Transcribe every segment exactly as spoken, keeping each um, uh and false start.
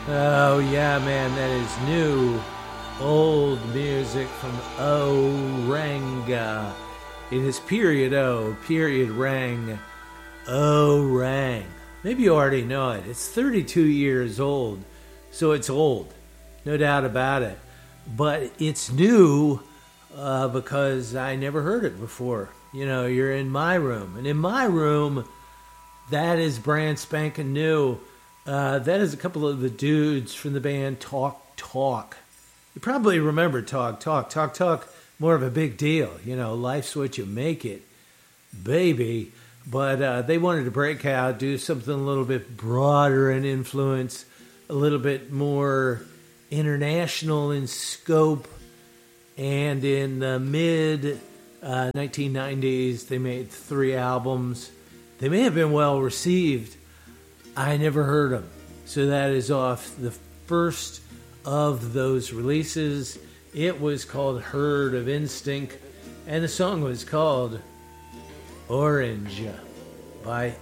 Oh, yeah, man, that is new, old music from O-Rang. It is period O, period Rang, O-Rang. Maybe you already know it. It's thirty-two years old, so it's old, no doubt about it. But it's new uh, because I never heard it before. You know, you're in my room, and in my room, that is brand spanking new. Uh, that is a couple of the dudes from the band Talk Talk. You probably remember Talk Talk. Talk Talk, more of a big deal. You know, life's what you make it, baby. But uh, they wanted to break out, do something a little bit broader in influence, a little bit more international in scope. And in the mid uh, nineteen nineties, they made three albums. They may have been well received. I never heard them. So that is off the first of those releases. It was called Herd of Instinct, and the song was called Orange by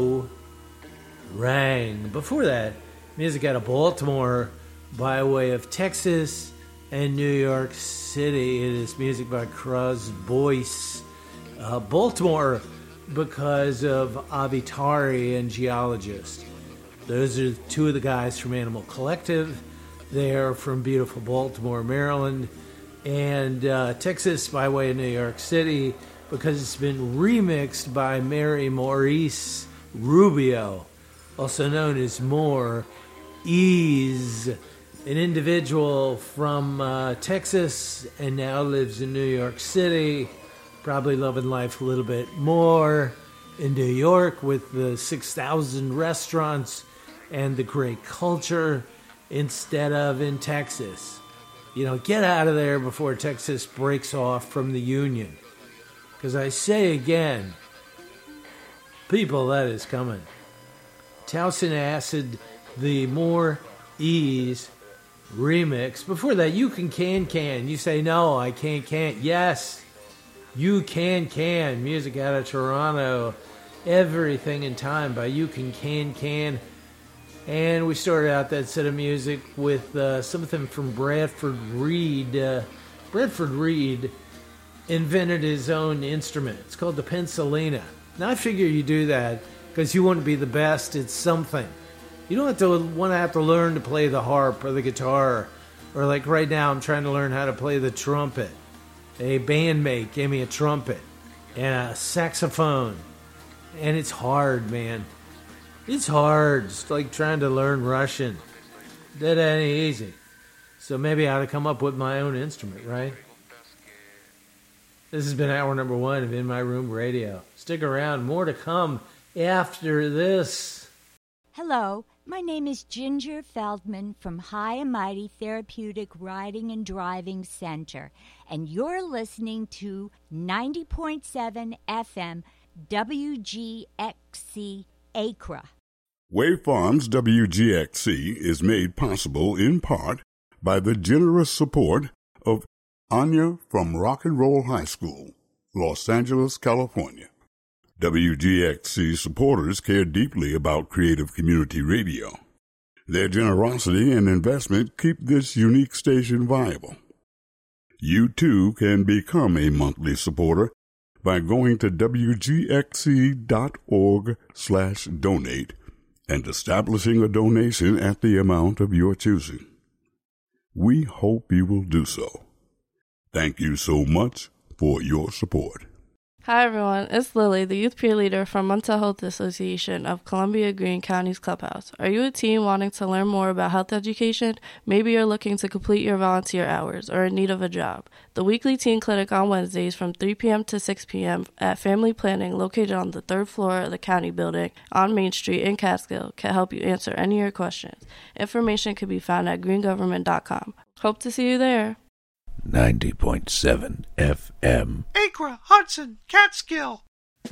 O-Rang. Before that, music out of Baltimore by way of Texas and New York City. It is music by Cruz Boyce. Uh, Baltimore, because of Abitari and Geologist. Those are two of the guys from Animal Collective. They are from beautiful Baltimore, Maryland. And uh, Texas by way of New York City, because it's been remixed by Mary Maurice Rubio, also known as More Ease, an individual from uh, Texas and now lives in New York City, probably loving life a little bit more in New York with the six thousand restaurants and the great culture instead of in Texas. You know, get out of there before Texas breaks off from the Union. Because I say again, people, that is coming. Towson Acid, the More Ease remix. Before that, You Can Can Can. You say, no, I can't can't. Yes, You Can Can. Music out of Toronto. Everything in Time by You Can Can Can. And we started out that set of music with uh, something from Bradford Reed. Uh, Bradford Reed invented his own instrument. It's called the pencilina. Now, I figure you do that because you want to be the best at something. You don't have to want to have to learn to play the harp or the guitar. Or like right now, I'm trying to learn how to play the trumpet. A bandmate gave me a trumpet and a saxophone. And it's hard, man. It's hard. It's like trying to learn Russian. That ain't easy. So maybe I ought to come up with my own instrument, right? This has been hour number one of In My Room Radio. Stick around. More to come after this. Hello. My name is Ginger Feldman from High and Mighty Therapeutic Riding and Driving Center. And you're listening to ninety point seven F M W G X C Acra. Wave Farms W G X C is made possible in part by the generous support of Anya from Rock and Roll High School, Los Angeles, California. W G X C supporters care deeply about creative community radio. Their generosity and investment keep this unique station viable. You too can become a monthly supporter by going to wgxc.org slash donate and establishing a donation at the amount of your choosing. We hope you will do so. Thank you so much for your support. Hi everyone, it's Lily, the youth peer leader from Mental Health Association of Columbia Green County's Clubhouse. Are you a teen wanting to learn more about health education? Maybe you're looking to complete your volunteer hours or in need of a job. The weekly teen clinic on Wednesdays from three p.m. to six p.m. at Family Planning, located on the third floor of the county building on Main Street in Catskill, can help you answer any of your questions. Information can be found at green government dot com. Hope to see you there. ninety point seven F M. Acra, Hudson, Catskill.